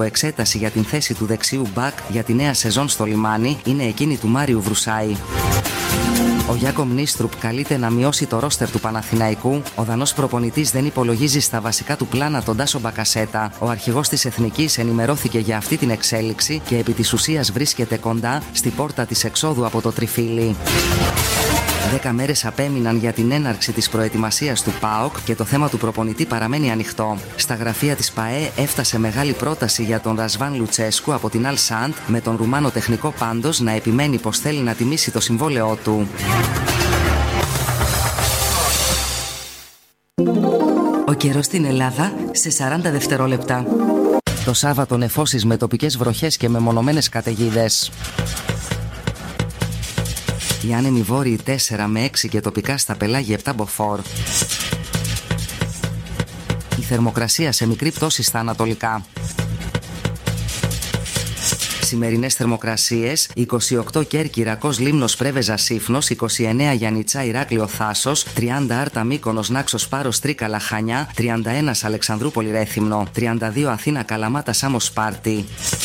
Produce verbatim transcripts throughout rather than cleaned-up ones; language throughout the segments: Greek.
Εξέταση για την θέση του δεξιού μπακ για τη νέα σεζόν στο λιμάνι είναι εκείνη του Μάριου Βρουσάη. Ο Γιάκο Μνίστρουπ καλείται να μειώσει το ρόστερ του Παναθηναϊκού. Ο Δανός προπονητής δεν υπολογίζει στα βασικά του πλάνα τον Τάσο Μπακασέτα. Ο αρχηγός της Εθνικής ενημερώθηκε για αυτή την εξέλιξη και επί της ουσίας βρίσκεται κοντά στη πόρτα της εξόδου από το τριφύλι. Δέκα μέρες απέμειναν για την έναρξη της προετοιμασίας του ΠΑΟΚ και το θέμα του προπονητή παραμένει ανοιχτό. Στα γραφεία της ΠΑΕ έφτασε μεγάλη πρόταση για τον Ρασβάν Λουτσέσκου από την Αλ Σαντ, με τον Ρουμάνο τεχνικό πάντως να επιμένει πως θέλει να τιμήσει το συμβόλαιό του. Ο καιρός στην Ελλάδα σε σαράντα δευτερόλεπτα. Το Σάββατο νεφώσεις με τοπικές βροχές και μεμονωμένες καταιγίδες. Οι άνεμοι βόρειοι τέσσερα με έξι και τοπικά στα πελάγια επτά μποφόρ. Η θερμοκρασία σε μικρή πτώση στα ανατολικά. Σημερινές θερμοκρασίες: είκοσι οκτώ Κέρκυρα, Κος, Λίμνος, Πρέβεζα, Σύφνος, είκοσι εννέα Γιαννιτσά, Ηράκλειο, Θάσος, τριάντα Άρτα, Μύκονος, Νάξος, Πάρος, Τρίκαλα, Χανιά, τριάντα ένα Αλεξανδρούπολη, Ρέθυμνο, τριάντα δύο Αθήνα, Καλαμάτα, Σάμος, Σπάρτη.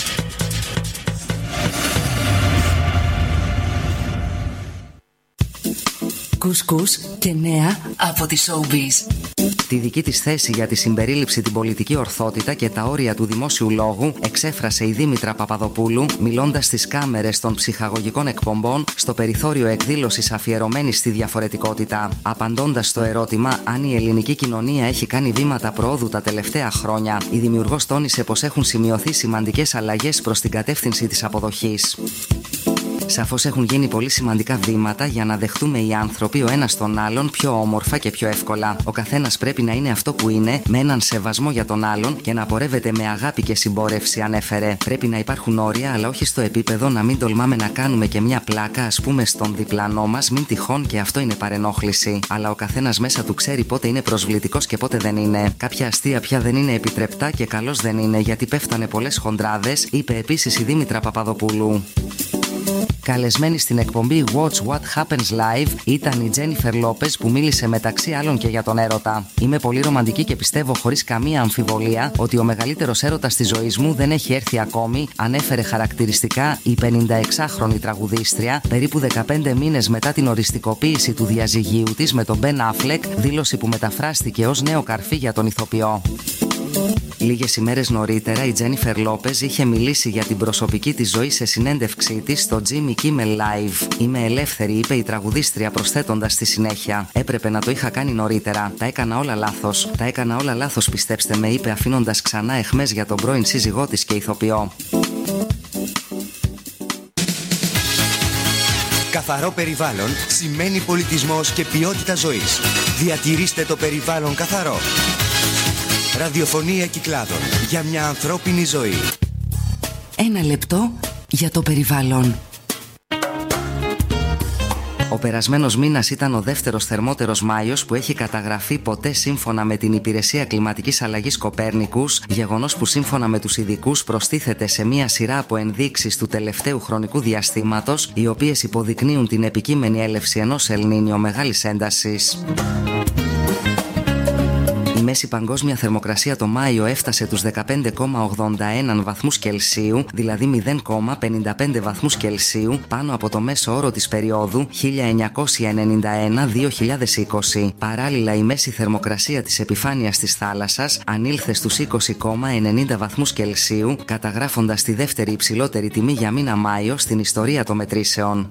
Κουσκούς και νέα από τη Showbiz. Τη δική της θέση για τη συμπερίληψη, την πολιτική ορθότητα και τα όρια του δημόσιου λόγου εξέφρασε η Δήμητρα Παπαδοπούλου μιλώντας στις κάμερες των ψυχαγωγικών εκπομπών στο περιθώριο εκδήλωσης αφιερωμένης στη διαφορετικότητα. Απαντώντας στο ερώτημα αν η ελληνική κοινωνία έχει κάνει βήματα προόδου τα τελευταία χρόνια, η δημιουργός τόνισε πως έχουν σημειωθεί σημαντικές αλλαγές προς την κατεύθυνση της αποδοχής. Σαφώς έχουν γίνει πολύ σημαντικά βήματα για να δεχτούμε οι άνθρωποι ο ένας τον άλλον πιο όμορφα και πιο εύκολα. Ο καθένας πρέπει να είναι αυτό που είναι, με έναν σεβασμό για τον άλλον και να πορεύεται με αγάπη και συμπόρευση, ανέφερε. Πρέπει να υπάρχουν όρια, αλλά όχι στο επίπεδο να μην τολμάμε να κάνουμε και μια πλάκα, ας πούμε, στον διπλανό μας, μην τυχόν και αυτό είναι παρενόχληση. Αλλά ο καθένας μέσα του ξέρει πότε είναι προσβλητικός και πότε δεν είναι. Κάποια αστεία πια δεν είναι επιτρεπτά και καλώς δεν είναι, γιατί πέφτανε πολλές χοντράδες, είπε επίσης η Δήμητρα Παπαδοπούλου. Καλεσμένη στην εκπομπή Watch What Happens Live ήταν η Τζένιφερ Λόπες, που μίλησε μεταξύ άλλων και για τον έρωτα. «Είμαι πολύ ρομαντική και πιστεύω χωρίς καμία αμφιβολία ότι ο μεγαλύτερος έρωτας της ζωής μου δεν έχει έρθει ακόμη», ανέφερε χαρακτηριστικά η πενηνταεξάχρονη τραγουδίστρια, περίπου δεκαπέντε μήνες μετά την οριστικοποίηση του διαζυγίου της με τον Μπεν Αφλεκ, δήλωση που μεταφράστηκε ως νέο καρφί για τον ηθοποιό. Λίγες ημέρες νωρίτερα η Τζένιφερ Λόπες είχε μιλήσει για την προσωπική της ζωή σε συνέντευξή της στο Jimmy Kimmel Live. «Είμαι ελεύθερη», είπε η τραγουδίστρια, προσθέτοντας στη συνέχεια: «Έπρεπε να το είχα κάνει νωρίτερα. Τα έκανα όλα λάθος. Τα έκανα όλα λάθος, πιστέψτε με», είπε, αφήνοντας ξανά αιχμές για τον πρώην σύζυγό της και ηθοποιό. Καθαρό περιβάλλον σημαίνει πολιτισμός και ποιότητα ζωής. Διατηρήστε το περιβάλλον καθαρό. Ραδιοφωνία Κυκλάδων, για μια ανθρώπινη ζωή. Ένα λεπτό για το περιβάλλον. Ο περασμένος μήνας ήταν ο δεύτερος θερμότερος Μάιος που έχει καταγραφεί ποτέ, σύμφωνα με την Υπηρεσία Κλιματικής Αλλαγής Κοπέρνικους, γεγονός που σύμφωνα με τους ειδικούς προστίθεται σε μία σειρά από ενδείξεις του τελευταίου χρονικού διαστήματος, οι οποίες υποδεικνύουν την επικείμενη έλευση ενός Ελνίνιο μεγάλης έντασης. Η μέση παγκόσμια θερμοκρασία το Μάιο έφτασε τους δεκαπέντε κόμμα ογδόντα ένα βαθμούς Κελσίου, δηλαδή μηδέν κόμμα πενήντα πέντε βαθμούς Κελσίου, πάνω από το μέσο όρο της περίοδου χίλια εννιακόσια ενενήντα ένα με δύο χιλιάδες είκοσι. Παράλληλα, η μέση θερμοκρασία της επιφάνειας της θάλασσας ανήλθε στους είκοσι κόμμα ενενήντα βαθμούς Κελσίου, καταγράφοντας τη δεύτερη υψηλότερη τιμή για μήνα Μάιο στην ιστορία των μετρήσεων.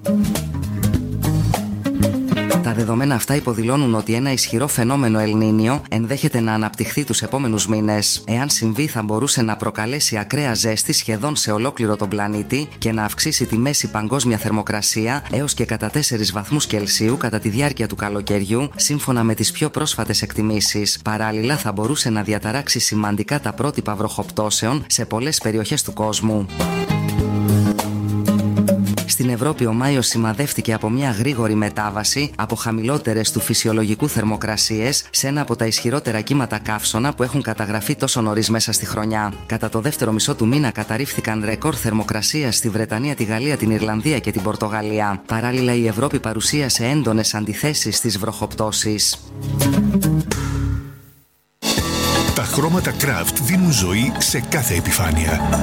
Τα δεδομένα αυτά υποδηλώνουν ότι ένα ισχυρό φαινόμενο Ελνίνιο ενδέχεται να αναπτυχθεί τους επόμενους μήνες. Εάν συμβεί, θα μπορούσε να προκαλέσει ακραία ζέστη σχεδόν σε ολόκληρο τον πλανήτη και να αυξήσει τη μέση παγκόσμια θερμοκρασία έως και κατά τέσσερις βαθμούς Κελσίου κατά τη διάρκεια του καλοκαιριού, σύμφωνα με τις πιο πρόσφατες εκτιμήσεις. Παράλληλα, θα μπορούσε να διαταράξει σημαντικά τα πρότυπα βροχοπτώσεων σε πολλές περιοχές του κόσμου. Στην Ευρώπη ο Μάιος σημαδεύτηκε από μια γρήγορη μετάβαση από χαμηλότερες του φυσιολογικού θερμοκρασίες σε ένα από τα ισχυρότερα κύματα καύσωνα που έχουν καταγραφεί τόσο νωρίς μέσα στη χρονιά. Κατά το δεύτερο μισό του μήνα καταρρίφθηκαν ρεκόρ θερμοκρασίας στη Βρετανία, τη Γαλλία, την Ιρλανδία και την Πορτογαλία. Παράλληλα, η Ευρώπη παρουσίασε έντονες αντιθέσεις στις βροχοπτώσεις. Τα χρώματα Craft δίνουν ζωή σε κάθε επιφάνεια.